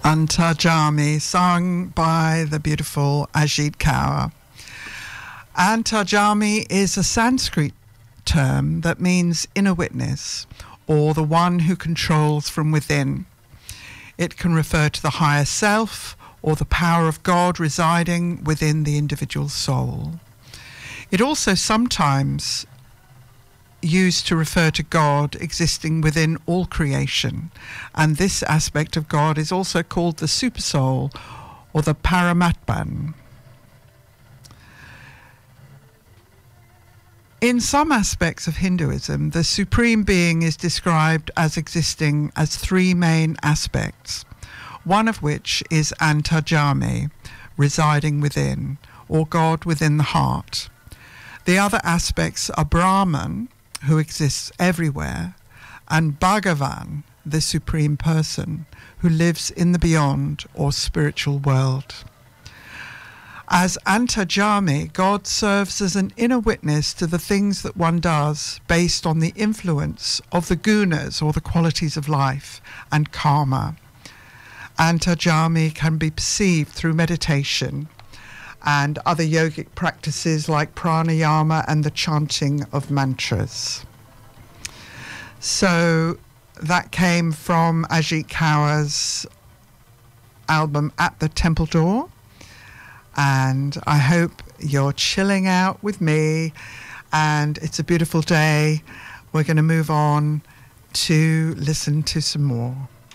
Antarjami, sung by the beautiful Ajit Kaur. Antarjami is a Sanskrit term that means inner witness, or the one who controls from within. It can refer to the higher self or the power of God residing within the individual soul. It also sometimes used to refer to God existing within all creation, and this aspect of God is also called the Supersoul or the Paramatman. In some aspects of Hinduism, the Supreme Being is described as existing as three main aspects, one of which is Antarjami, residing within, or God within the heart. The other aspects are Brahman, who exists everywhere, and Bhagavan, the Supreme Person, who lives in the beyond or spiritual world. As Antarjami, God serves as an inner witness to the things that one does based on the influence of the gunas, or the qualities of life, and karma. Antarjami can be perceived through meditation and other yogic practices like pranayama and the chanting of mantras. So that came from Ajit Kaur's album At the Temple Door, and I hope you're chilling out with me, and it's a beautiful day. We're going to move on to listen to some more.